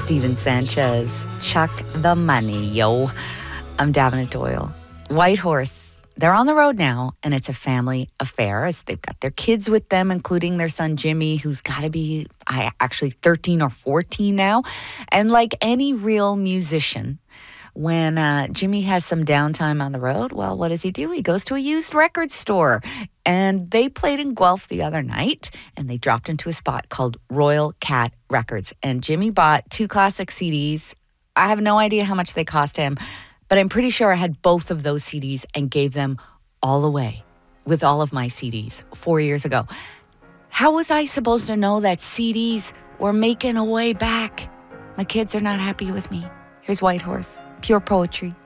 Steven Sanchez. Chuck the money, yo. I'm Davina Doyle. Whitehorse, they're on the road now, and it's a family affair as they've got their kids with them, including their son Jimmy, who's got to be actually 13 or 14 now. And like any real musician, when Jimmy has some downtime on the road, well, what does he do? He goes to a used record store. And they played in Guelph the other night, and they dropped into a spot called Royal Cat Records. And Jimmy bought 2 classic CDs. I have no idea how much they cost him, but I'm pretty sure I had both of those CDs and gave them all away with all of my CDs 4 years ago. How was I supposed to know that CDs were making a way back? My kids are not happy with me. Here's Whitehorse, pure poetry.